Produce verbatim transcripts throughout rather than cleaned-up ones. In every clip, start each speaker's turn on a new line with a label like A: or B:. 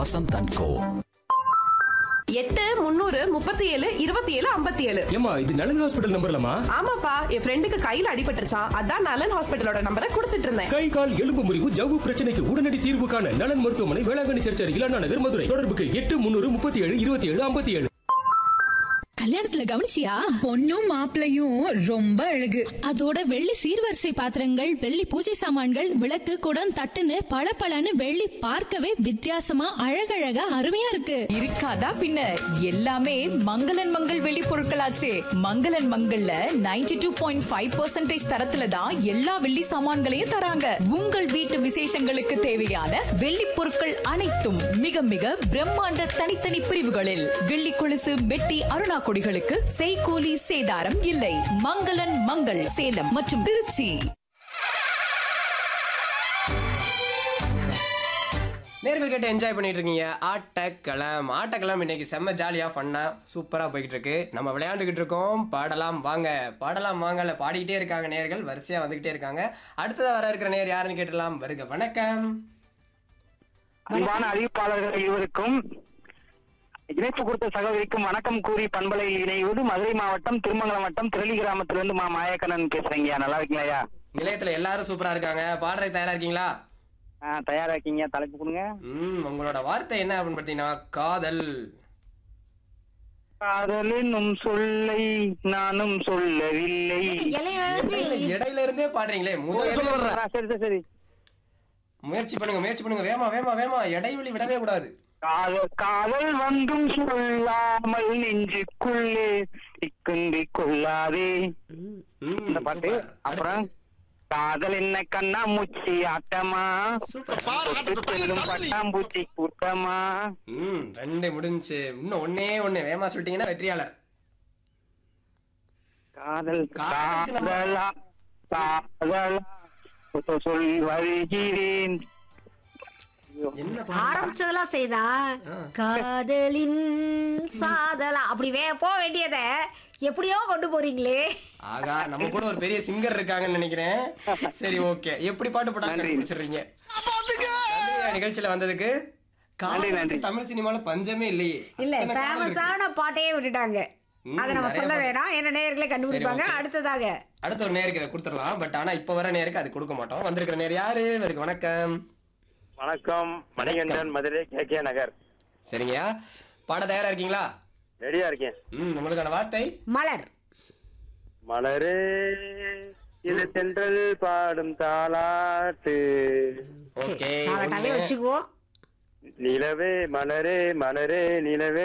A: Vasanth and கோ.
B: எட்டு முன்னூறு முப்பத்தி ஏழு இருபத்தி ஏழு ஐம்பத்தி ஏழு.
C: ஏமா இது நலன் ஹாஸ்பிடல் நம்பர்லமா?
B: ஆமாப்பா, என் ஃப்ரெண்டுக்கு கையில அடிபட்டுருச்சான், அதான் நலன் ஹாஸ்பிடலோட நம்பரை கொடுத்துட்டு இருந்தேன்.
C: கை கால் எலும்பு முறிவு ஜவ்வு பிரச்சனைக்கு உடனடி தீர்வு காண நலன் மருத்துவமனை, வேளாங்கண்ணி சர்ச் அருகில் அண்ணா நகர், மதுரை. தொடர்புக்கு எட்டு முன்னூறு முப்பத்தி ஏழு இருபத்தி ஏழு ஐம்பத்தி ஏழு.
D: கல்யாணத்துல கவனிச்சியா?
E: பொண்ணும் மாப்பிளையும் ரொம்ப அழகு.
D: அதோட வெள்ளி சீர்வரிசை பாத்திரங்கள், வெள்ளி பூஜை சாமான்கள், விளக்கு, குடம், தட்டுன்னு பளபளன்னு வெள்ளி பார்க்கவே வித்தியாசமா அழகழகா அருமையா இருக்கு.
E: இருக்காதா பின்ன, எல்லாமே மங்களன் மங்கள் வெள்ளி பொருட்களாச்சே. மங்களன் மங்கள்ல ninety two point five percentage தரத்துல தான் எல்லா வெள்ளி சாமான்களையும் தராங்க. உங்கள் வீட்டு விசேஷங்களுக்கு தேவையான வெள்ளி பொருட்கள் அனைத்தும் மிக மிக பிரம்மாண்ட தனித்தனி பிரிவுகளில். வெள்ளி கொலுசு, வெட்டி, அருணா கொடிகளுக்கு செய்கூலி சேதாரம் இல்லை. மங்களன் மங்கள், சேலம் மற்றும் திருச்சி.
F: நேர்கள் கேட்டு என்ஜாய் பண்ணிட்டு இருக்கீங்க ஆட்டக்களம். ஆட்டக்களம் இன்னைக்கு செம்ம ஜாலியா ஃபன்னா சூப்பரா போய்கிட்டு இருக்கு. நம்ம விளையாண்டுகிட்டு இருக்கோம். பாடலாம் வாங்க பாடலாம் வாங்கல பாடிக்கிட்டே இருக்காங்க நேர்கள், வரிசையா வந்துகிட்டே இருக்காங்க. அடுத்ததா வர இருக்கிற நேர் யாருன்னு கேட்டலாம். வருக. வணக்கம்.
G: அன்பான அறிவிப்பாளர்கள் இருவருக்கும், இணைப்பு கொடுத்த சகோதரிக்கும் வணக்கம் கூறி பண்பலையில் இணைவது மதுரை மாவட்டம் திருமங்கலம் வட்டம் திரளி கிராமத்திலிருந்து மா மாயக்கண்ணன் பேசுறீங்க. நல்லா இருக்கீங்களா?
F: நிலையத்துல எல்லாரும் சூப்பரா இருக்காங்க. பாடுறதுக்கு தயாரா இருக்கீங்களா?
G: ஆஹ் தயாரா இருக்கீங்க. தலைப்பு கொடுங்க.
F: ம் உங்களோட வார்த்தை என்ன அப்படின்னு பார்த்தீங்கன்னா காதல்.
G: காதல் என்னும் சொல்லை நானும் சொல்லவில்லை.
F: இடையில இருந்தே பாடுறீங்களே, முதல்ல
G: சரி சரி சரி
F: முயற்சி பண்ணுங்க முயற்சி பண்ணுங்க வேமா வேமா வேமா இடைவெளி விடவே கூடாது.
G: காதல் காதல் வந்தும் சொல்லாமல் நெஞ்சுக்குள்ளே இக்குந்தி கொள்ளாதே. இந்த பாட்டு. அப்புறம் காதல் என்ன கண்ணா மூச்சி ஆட்டமா, செல்லும் பட்டாம்பூச்சி கூட்டமா.
F: ம் ரெண்டு முடிஞ்சு. இன்னும் ஒன்னே ஒண்ணு வேமா சொல்லிட்டீங்கன்னா வெற்றியாளர்.
G: காதல் காதலா காதலா சொல்லி வருகிறேன்.
H: ஆரம்பிச்சதெல்லாம் செய்தா காதலின் சாதலா அப்படி வே போக வேண்டியத எப்படியோ கொண்டு போறீங்களே.
F: ஆகா, நம்ம கூட ஒரு பெரிய சிங்கர் இருக்காங்கன்னு நினைக்கிறேன். சரி ஓகே, எப்படி பாட்டு போட்டாங்க முடிச்சிடுறீங்க. நிகழ்ச்சியில வந்ததுக்கு காதலுக்கு தமிழ் சினிமால பஞ்சமே இல்லையே.
H: இல்ல ஃபேமஸான பாட்டையே விட்டுட்டாங்க. அத நம்ம சொல்ல வேணாம், என்ன நேயர்களே கண்டுபிடிப்பாங்க. அடுத்ததாக
F: அடுத்த ஒரு நேருக்கு இதை கொடுத்துடலாம். பட் ஆனா இப்ப வர நேருக்கு அது கொடுக்க மாட்டோம். வந்திருக்கிற நேர் யாரு? இவருக்கு வணக்கம்.
I: வணக்கம், மணிகண்டன், மதுரை கே கே நகர்.
F: சரிங்கய்யா, பாட தயாரா இருக்கீங்களா?
I: ரெடியா இருக்கேன்.
F: ம் உங்களுக்கான வார்த்தை
H: மலர்.
I: மலரே இது தென்றல் பாடும் தாலாட்டு.
F: ஓகே,
H: தாலாட்டாவே வச்சுக்குவோம்.
I: நிலவே மலரே மலரே நிலவே.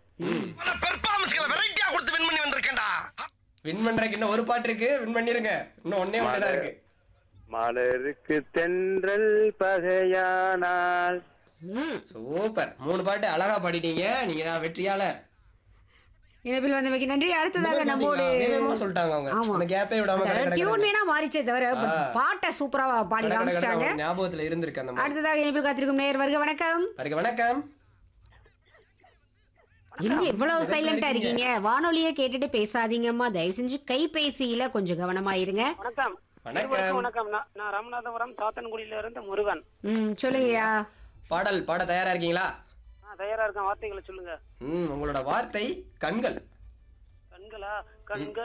F: வின் பண்றதுக்கு இன்னும் ஒரு பாட்டு இருக்கு, வின் பண்ணிருங்க. இன்னும் ஒன்னே ஒண்ணுதான் இருக்கு.
I: மலருக்கு தென்றல் பகையானால்.
F: சூப்பர், மூணு பாட்டு அழகா பாடிட்டீங்க. நீங்க தான் வெற்றியாளர்.
H: இணைப்பில் வந்தமைக்கு நன்றி. அடுத்ததாக நம்மோடு
F: சொல்லிட்டாங்க அவங்க. அந்த கேப்பே விடாம
H: டியூன் வேணா மாறிச்சே தவிர பாட்டை சூப்பரா பாடி காமிச்சிட்டாங்க.
F: ஞாபகத்துல இருந்திருக்கு அந்த.
H: அடுத்ததாக இணைப்பில் காத்திருக்கும் நேயர் வருக. வணக்கம்.
F: வருக. வணக்கம்.
H: என்ன இவ்வளவு சைலண்டா இருக்கீங்க? வானொலியை கேட்டுட்டு பேசாதீங்கம்மா, தயவு செஞ்சு கைபேசியில கொஞ்சம் கவனமா இருங்க.
J: வணக்கம்.
F: வணக்கம்.
J: வணக்கம். நான் ராமநாதபுரம் சாத்தன்குடியில இருந்து முருகன்.
H: ம் சொல்லுங்கய்யா.
F: பாடல் பாட தயாரா இருக்கீங்களா?
J: தயாரா இருக்கேன். வார்த்தைகளை சொல்லுங்க.
F: ம் உங்களோட வார்த்தை கண்கள்.
J: கண்களா? கண்கள்